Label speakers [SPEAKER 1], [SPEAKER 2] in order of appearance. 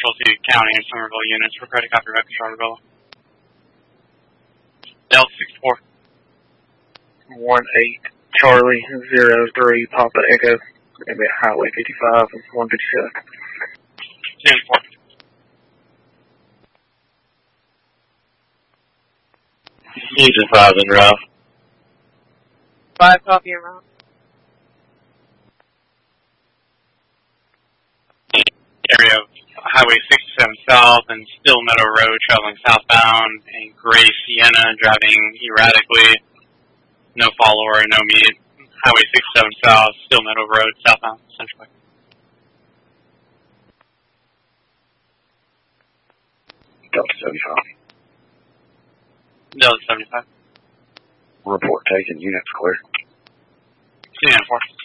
[SPEAKER 1] Central to County and Somerville units. Prepare to copy record Arvilla. Delta 64.
[SPEAKER 2] 18 Charlie 03 Papa Echo. Maybe Highway 55 and 157.
[SPEAKER 1] 10-4.
[SPEAKER 3] Houston 5 in route.
[SPEAKER 4] 5 copy en route.
[SPEAKER 1] Area of Highway 67 South and Still Meadow Road traveling southbound, and Gray Sienna driving erratically. No follower, no meet. Highway 67 South, Still Meadow Road, southbound, Central.
[SPEAKER 2] Delta 75.
[SPEAKER 1] Delta 75.
[SPEAKER 2] Report taken. Units clear.
[SPEAKER 1] 10-4.